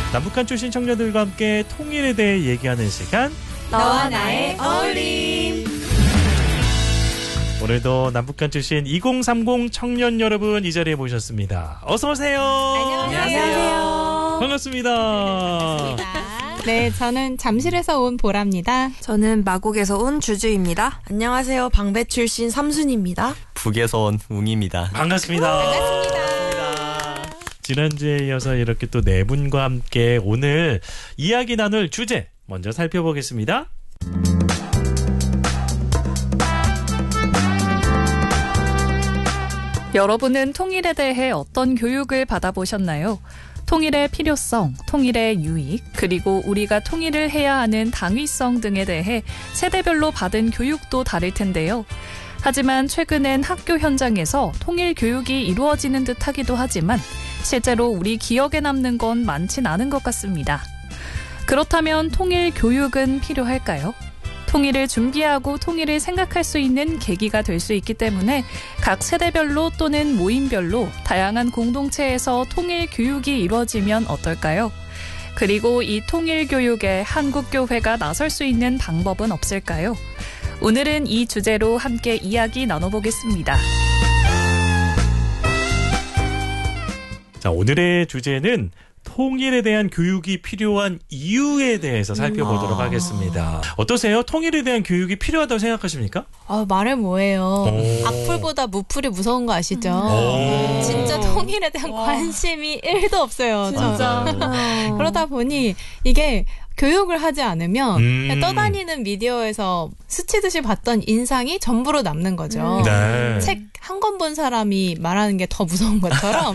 남북한 출신 청년들과 함께 통일에 대해 얘기하는 시간, 너와 나의 어울림. 오늘도 남북한 출신 2030 청년 여러분 이 자리에 모셨습니다. 어서 오세요. 안녕하세요. 반갑습니다. 네, 저는 잠실에서 온 보라입니다. 저는 마곡에서 온 주주입니다. 안녕하세요. 방배 출신 삼순입니다. 북에서 온 웅입니다. 반갑습니다. 지난주에 이어서 이렇게 또 네 분과 함께 오늘 이야기 나눌 주제 먼저 살펴보겠습니다. 여러분은 통일에 대해 어떤 교육을 받아보셨나요? 통일의 필요성, 통일의 유익, 그리고 우리가 통일을 해야 하는 당위성 등에 대해 세대별로 받은 교육도 다를 텐데요. 하지만 최근엔 학교 현장에서 통일 교육이 이루어지는 듯 하기도 하지만 실제로 우리 기억에 남는 건 많진 않은 것 같습니다. 그렇다면 통일 교육은 필요할까요? 통일을 준비하고 통일을 생각할 수 있는 계기가 될 수 있기 때문에 각 세대별로 또는 모임별로 다양한 공동체에서 통일 교육이 이루어지면 어떨까요? 그리고 이 통일 교육에 한국교회가 나설 수 있는 방법은 없을까요? 오늘은 이 주제로 함께 이야기 나눠보겠습니다. 자, 오늘의 주제는 통일에 대한 교육이 필요한 이유에 대해서 살펴보도록 하겠습니다. 어떠세요? 통일에 대한 교육이 필요하다고 생각하십니까? 말해 뭐예요. 오. 악플보다 무플이 무서운 거 아시죠? 오. 진짜 통일에 대한 관심이 1도 없어요. 진짜. 그러다 보니 이게 교육을 하지 않으면 그냥 떠다니는 미디어에서 스치듯이 봤던 인상이 전부로 남는 거죠. 네. 책 한 권 본 사람이 말하는 게 더 무서운 것처럼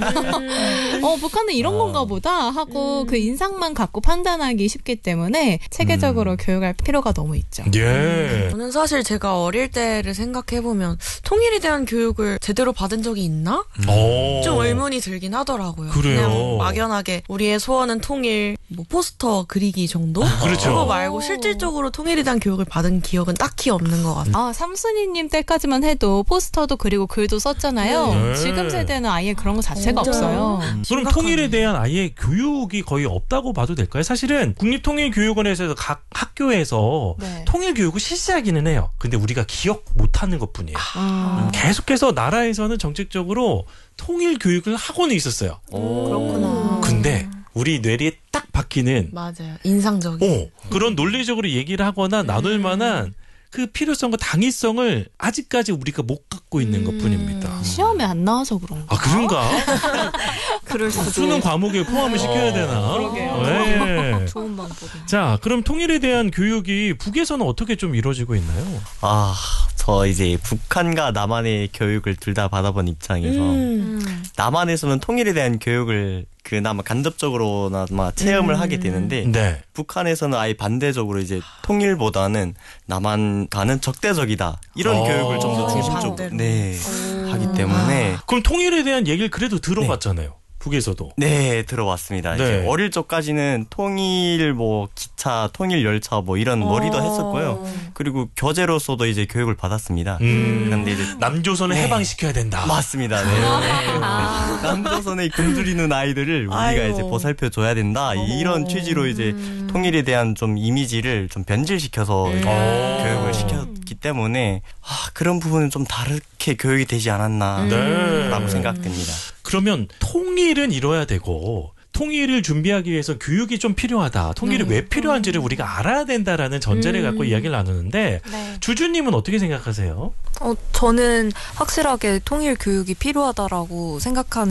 북한은 이런 건가 보다 하고 그 인상만 갖고 판단하기 쉽기 때문에 체계적으로 교육할 필요가 너무 있죠. 예. 저는 사실 제가 어릴 때를 생각해보면 통일에 대한 교육을 제대로 받은 적이 있나? 좀 의문이 들긴 하더라고요. 그래요. 그냥 막연하게 우리의 소원은 통일, 뭐 포스터 그리기 정도? 그렇죠. 그거 말고 실질적으로 통일에 대한 교육을 받은 기억은 딱히 없는 것 같아요. 삼순이님 때까지만 해도 포스터도 그리고 글도 썼잖아요. 네. 지금 세대는 아예 그런 거 자체가 진짜요? 없어요. 그럼 심각하네. 통일에 대한 아예 교육이 거의 없다고 봐도 될까요? 사실은 국립통일교육원에서 각 학교에서 네. 통일 교육을 실시하기는 해요. 근데 우리가 기억 못하는 것뿐이에요. 계속해서 나라에서는 정책적으로 통일 교육을 하고는 있었어요. 그렇구나. 근데 우리 뇌리에 딱 박히는 맞아요. 인상적인. 그런 논리적으로 얘기를 하거나 나눌 만한 그 필요성과 당위성을 아직까지 우리가 못 갖고 있는 것뿐입니다. 시험에 안 나와서 그런가? 아, 그런가? 그럴 수도. 수능 과목에 포함을 시켜야 되나? 그러게요. 네. 좋은 방법이에요. 자, 그럼 통일에 대한 교육이 북에서는 어떻게 좀 이루어지고 있나요? 저 이제 북한과 남한의 교육을 둘 다 받아본 입장에서 남한에서는 통일에 대한 교육을 그나마 간접적으로나마 체험을 하게 되는데 네. 북한에서는 아예 반대적으로 이제 통일보다는 남한과는 적대적이다 이런 교육을 좀 더 중심적으로 반대로. 하기 때문에 그럼 통일에 대한 얘기를 그래도 들어봤잖아요. 북에서도. 네, 들어왔습니다. 네. 이제 어릴 적까지는 통일 기차, 통일 열차 이런 머리도 했었고요. 그리고 교재로서도 이제 교육을 받았습니다. 그런데 이제 남조선을 해방시켜야 된다. 맞습니다. 네. 남조선에 굶주리는 아이들을 우리가 이제 보살펴 줘야 된다. 이런 취지로 이제 통일에 대한 좀 이미지를 좀 변질시켜서 교육을 시켰기 때문에 그런 부분은 좀 다르게 교육이 되지 않았나라고 생각됩니다. 그러면 통일은 이뤄야 되고 통일을 준비하기 위해서 교육이 좀 필요하다. 통일이 왜 필요한지를 우리가 알아야 된다라는 전제를 갖고 이야기를 나누는데 주주님은 어떻게 생각하세요? 저는 확실하게 통일 교육이 필요하다라고 생각하는